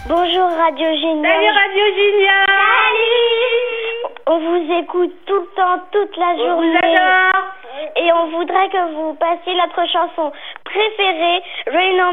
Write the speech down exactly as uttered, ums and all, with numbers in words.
Bonjour Radio Génial. Salut Radio Génial. Salut. On vous écoute tout le temps, toute la journée. On vous adore. Et on voudrait que vous passiez notre chanson préférée, Rain on